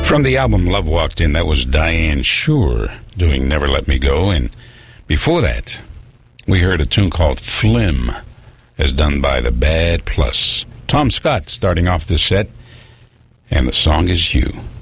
From the album Love Walked In, that was Diane Shure doing Never Let Me Go. And before that, we heard a tune called Flim, as done by the Bad Plus. Tom Scott starting off this set, and the song is You.